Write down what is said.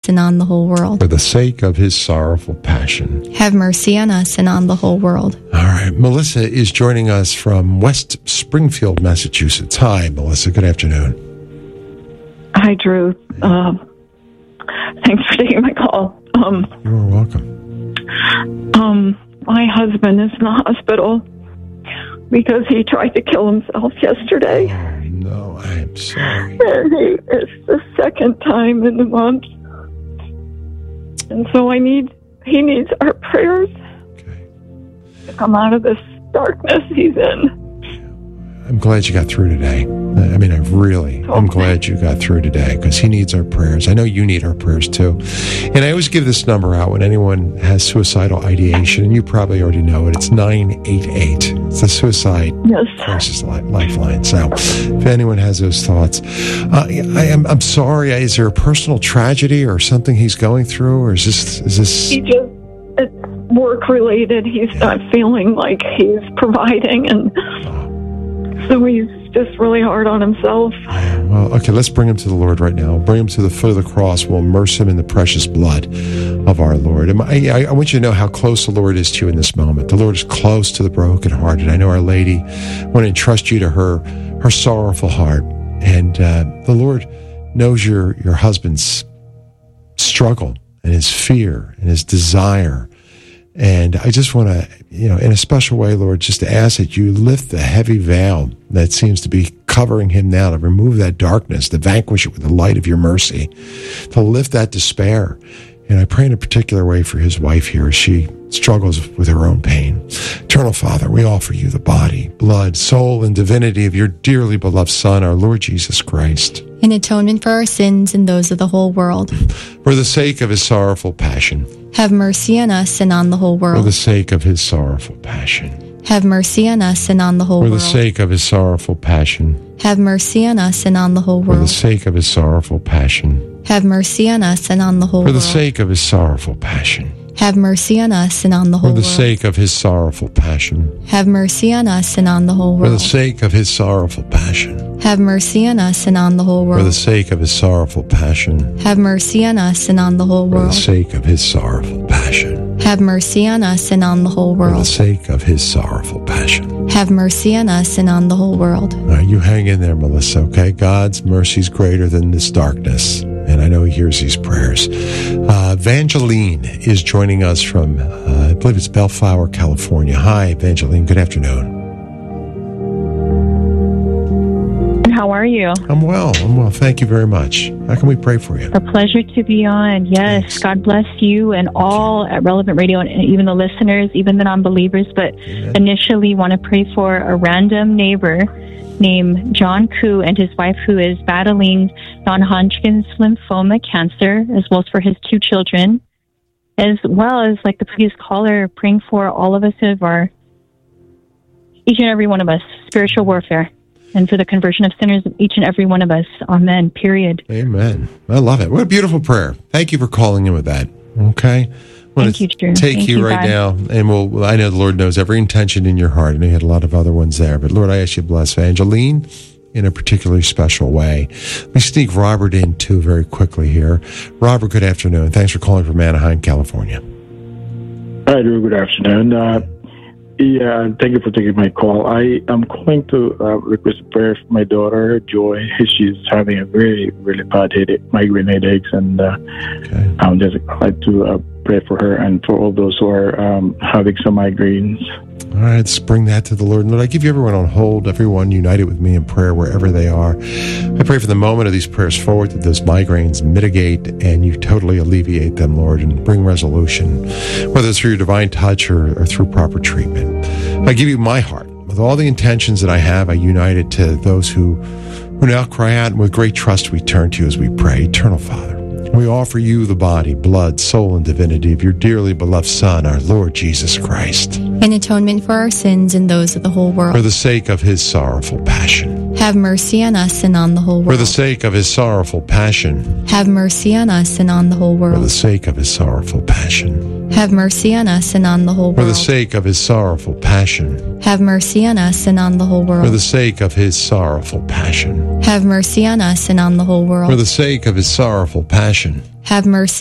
and on the whole world. For the sake of his sorrowful passion. Have mercy on us and on the whole world. All right. Melissa is joining us from West Springfield, Massachusetts. Hi, Melissa. Good afternoon. Hi, Drew. Thanks for taking my call. You're welcome. My husband is in the hospital because he tried to kill himself yesterday. Oh, no. I am sorry. And it's the second time in the month. And so he needs our prayers to come out of this darkness he's in. I'm glad you got through today. I mean, I'm glad you got through today because he needs our prayers. I know you need our prayers too. And I always give this number out when anyone has suicidal ideation, and you probably already know it. It's 988. It's the Suicide Crisis Lifeline. So if anyone has those thoughts, I'm sorry. Is there a personal tragedy or something he's going through, or is this? It's work related. He's not feeling like he's providing, and so he's just really hard on himself. Well, okay, let's bring him to the Lord right now. Bring him to the foot of the cross. We'll immerse him in the precious blood of our Lord. And I want you to know how close the Lord is to you in this moment. The Lord is close to the brokenhearted. I know Our Lady want to entrust you to her sorrowful heart. And the Lord knows your husband's struggle and his fear and his desire. And I just want to, in a special way, Lord, just to ask that you lift the heavy veil that seems to be covering him now, to remove that darkness, to vanquish it with the light of your mercy, to lift that despair. And I pray in a particular way for his wife here as she struggles with her own pain. Eternal Father, we offer you the body, blood, soul, and divinity of your dearly beloved Son, our Lord Jesus Christ, in atonement for our sins and those of the whole world. For the sake of his sorrowful passion. Have mercy on us and on the whole world. For the sake of his sorrowful passion. Have mercy on us and on the whole world. For the sake of his sorrowful passion. Have mercy on us and on the whole world. For the sake of his sorrowful passion. Have mercy on us and on the whole world. For the sake of his sorrowful passion. Have mercy on us and on the whole world. For the sake of his sorrowful passion. Have mercy on us and on the whole world. For the sake of his sorrowful passion. Have mercy on us and on the whole world. For the sake of his sorrowful passion. Have mercy on us and on the whole world. For the sake of his sorrowful passion. Have mercy on us and on the whole world. For the sake of his sorrowful passion. Have mercy on us and on the whole world. All right, you hang in there, Melissa, okay? God's mercy is greater than this darkness, and I know he hears these prayers. Evangeline is joining us from, I believe it's Bellflower, California. Hi, Evangeline. Good afternoon. How are you? I'm well. Thank you very much. How can we pray for you? A pleasure to be on. Yes. Thanks. God bless you and all at Relevant Radio, and even the listeners, even the non-believers. But initially want to pray for a random neighbor named John Koo and his wife, who is battling non-Hodgkin's lymphoma cancer, as well as for his 2 children, as well as, like the previous caller, praying for all of us each and every one of us, spiritual warfare, and for the conversion of sinners, each and every one of us. Amen. Period. Amen. I love it. What a beautiful prayer. Thank you for calling in with that. Okay. Thank you, Drew. Take you right now, and I know the Lord knows every intention in your heart. I know you had a lot of other ones there, but Lord, I ask you to bless Evangeline in a particularly special way. Let me sneak Robert in too very quickly here. Robert, good afternoon. Thanks for calling from Anaheim, California. Hi, Drew. Good afternoon. Thank you for taking my call. I am calling to request a prayer for my daughter, Joy. She's having a really, really bad migraine headaches, and I'm just like to pray for her and for all those who are having some migraines. All right, let's bring that to the Lord. Lord, I give you everyone on hold, everyone united with me in prayer wherever they are. I pray for the moment of these prayers forward that those migraines mitigate and you totally alleviate them, Lord, and bring resolution, whether it's through your divine touch or through proper treatment. I give you my heart. With all the intentions that I have, I unite it to those who now cry out, and with great trust we turn to you as we pray. Eternal Father, we offer you the body, blood, soul, and divinity of your dearly beloved Son, our Lord Jesus Christ, in atonement for our sins and those of the whole world. For the sake of his sorrowful passion. Have mercy on us and on the whole world. For the sake of his sorrowful passion. Have mercy on us and on the whole world. For the sake of his sorrowful passion. Have mercy on us and on the whole world. For the sake of his sorrowful passion. Have mercy on us and on the whole world. For the sake of his sorrowful passion. Have mercy on us and on the whole world. For the sake of his sorrowful passion. Have mercy